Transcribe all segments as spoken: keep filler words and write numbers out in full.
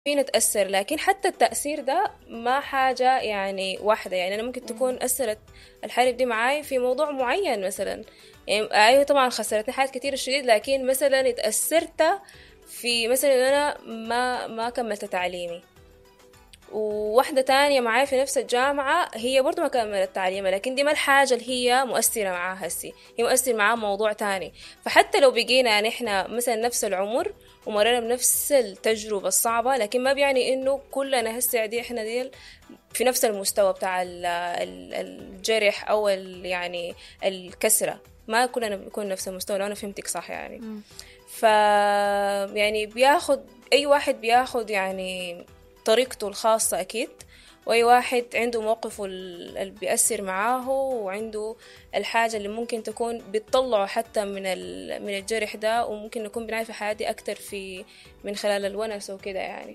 فينا تأثر، لكن حتى التأثير ده ما حاجة يعني واحدة. يعني أنا ممكن تكون أثرت الحرب دي معاي في موضوع معين مثلا، يعني أيوة طبعا خسرتني حاجات كتير شديد، لكن مثلا اتأثرت في مثلا إن أنا ما ما كملت تعليمي. وواحدة تانية معاي في نفس الجامعة هي برضو ما كملت تعليمها، لكن دي ما الحاجة اللي هي مؤثرة معاها هسي، هي مؤثر معاها موضوع تاني. فحتى لو بقينا نحن مثلا نفس العمر ومرينا بنفس التجربة الصعبة، لكن ما بيعني إنه كلنا هسي عادي إحنا ديل في نفس المستوى بتاع ال- ال- الجرح أو ال- يعني الكسرة. ما كلنا بنكون نفس المستوى، لو أنا فهمتك صح يعني. ف يعني بياخد أي واحد بياخد يعني طريقته الخاصة أكيد، وأي واحد عنده موقفه ال- اللي بيأثر معاه، وعنده الحاجة اللي ممكن تكون بتطلعه حتى من ال- من الجرح ده، وممكن نكون بنعرف في حياتي أكتر في من خلال الونس وكده يعني.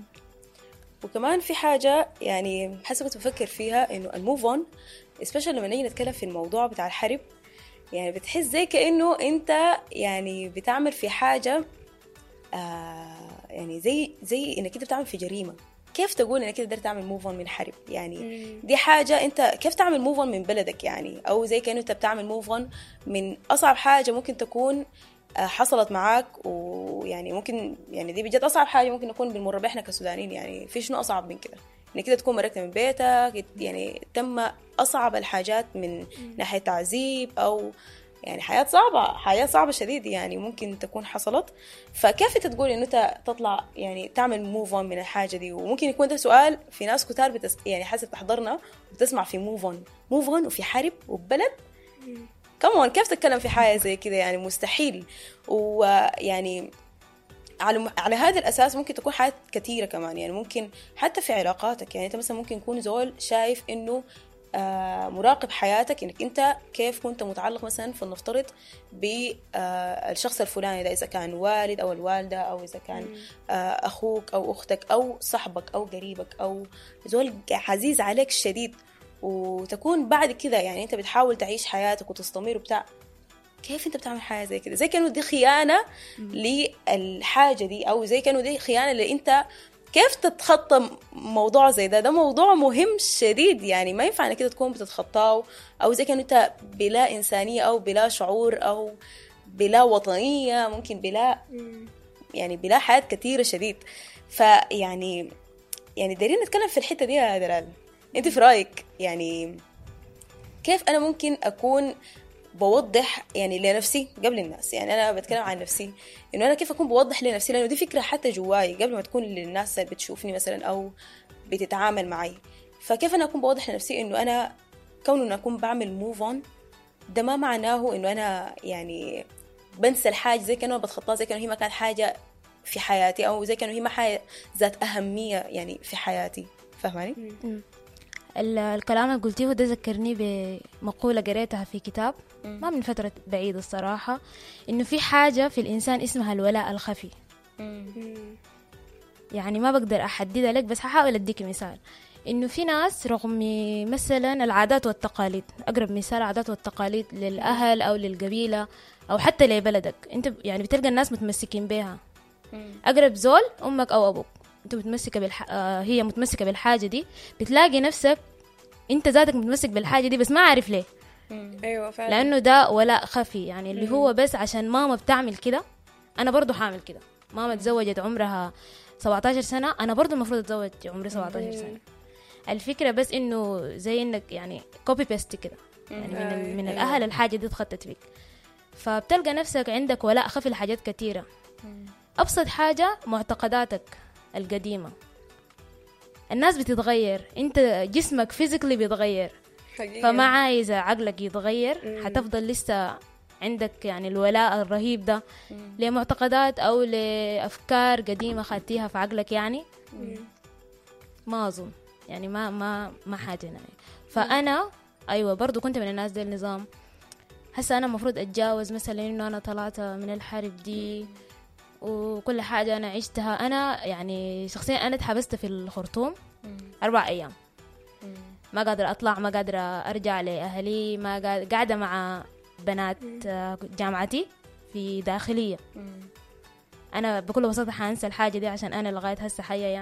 وكمان في حاجة يعني حسب كنت بفكر فيها، إنه الموف أون especially لما نيجي نتكلم في الموضوع بتاع الحرب، يعني بتحس زي كأنه أنت يعني بتعمل في حاجة آه يعني زي زي إنك أنت بتعمل في جريمة. كيف تقول إنك أنت قدرت تعمل موف أون من حرب؟ يعني دي حاجة أنت كيف تعمل موف أون من بلدك يعني، أو زي كأنه أنت بتعمل موف أون من أصعب حاجة ممكن تكون آه، حصلت معاك. ويعني ممكن يعني دي بجد أصعب حاجة ممكن نكون بنمر بها إحنا كسودانيين. يعني في شنو أصعب من كده؟ إنك كده تكون مركت من بيتك، يعني تم أصعب الحاجات من ناحية تعذيب أو يعني حياة صعبة، حياة صعبة شديد يعني ممكن تكون حصلت. فكيف انت تقول انه انت تطلع يعني تعمل موف اون من الحاجة دي؟ وممكن يكون ده سؤال في ناس كتار بتس يعني حاسة تحضرنا وبتسمع في موف اون موف اون وفي حرب وبلد. كمان كيف تتكلم في حاجة زي كده؟ يعني مستحيل. ويعني على على هذا الأساس ممكن تكون حاجات كثيرة كمان. يعني ممكن حتى في علاقاتك، يعني أنت مثلا ممكن يكون زول شايف إنه آه مراقب حياتك، إنك أنت كيف كنت متعلق مثلا فلنفترض بالشخص الفلاني ده، إذا كان والد أو الوالدة، أو إذا كان آه أخوك أو أختك أو صاحبك أو قريبك أو زول عزيز عليك شديد. وتكون بعد كده يعني أنت بتحاول تعيش حياتك وتستمر وبتاع. كيف انت بتعمل حاجه زي كده؟ زي كانه دي خيانه للحاجه دي، او زي كانه دي خيانه اللي انت كيف تتخطى موضوع زي ده؟ ده موضوع مهم شديد، يعني ما ينفع انك كده تكون بتتخطاه. او زي كانه انت بلا انسانيه او بلا شعور او بلا وطنيه، ممكن بلا يعني بلا حياه كثيره شديد. فيعني يعني دايرين نتكلم في الحته دي يا دلال. انت في رايك يعني كيف انا ممكن اكون بوضح يعني لنفسي قبل الناس؟ يعني انا بتكلم عن نفسي، انه انا كيف اكون بوضح لنفسي، لانه دي فكره حتى جواي قبل ما تكون للناس اللي بتشوفني مثلا او بتتعامل معي. فكيف انا اكون بوضح لنفسي انه انا كون انه اكون بعمل موف اون، ده ما معناه انه انا يعني بنسى الحاجه، زي كانه بتخطاها، زي كانه هي ما كانت حاجه في حياتي، او زي كانه هي ما حاجه ذات اهميه يعني في حياتي. فاهماني؟ ال- الكلام اللي قلتيه ده ذكرني بمقولة قريتها في كتاب ما من فترة بعيدة الصراحة، إنه في حاجة في الإنسان اسمها الولاء الخفي. يعني ما بقدر أحددها لك، بس هحاول أديك مثال. إنه في ناس رغم مثلا العادات والتقاليد، أقرب مثال العادات والتقاليد للأهل أو للقبيلة أو حتى لبلدك، أنت يعني بتلقى الناس متمسكين بيها. أقرب زول أمك أو أبوك، أنت متمسكة بالح... آه هي متمسكة بالحاجة دي، بتلاقي نفسك أنت ذاتك متمسك بالحاجة دي، بس ما عارف ليه. أيوة فعلا. لأنه ده ولاء خفي، يعني اللي هو بس عشان ماما بتعمل كده أنا برضو حامل كده. ماما تزوجت عمرها سبعة عشر سنة، أنا برضو المفروض أتزوج عمري سبعة عشر سنة. الفكرة بس إنه زي إنك يعني كوبي بيست كده، يعني من, ال... من الأهل الحاجة دي اتخطت فيك، فبتلقى نفسك عندك ولاء خفي لحاجات كتيرة. أبسط حاجة معتقداتك القديمة، الناس بتتغير، انت جسمك فيزيكلي بيتغير حقيقة. فما عايزة عقلك يتغير. مم. حتفضل لسه عندك يعني الولاء الرهيب ده مم. لمعتقدات أو لأفكار قديمة خدتيها في عقلك يعني. مم. ما أظن يعني ما ما ما حاجة يعني. فأنا أيوة برضو كنت من الناس دي النظام. هسا أنا مفروض أتجاوز مثلا إنه أنا طلعت من الحرب دي وكل حاجة أنا عشتها. أنا يعني شخصيا أنا اتحبست في الخرطوم مم. أربع أيام مم. ما قادرة أطلع، ما قادرة أرجع لأهلي، ما قاعدة مع بنات مم. جامعتي في داخلية مم. انا بكل بساطه حانسى الحاجه دي عشان انا لغايه هسه حيه يعني.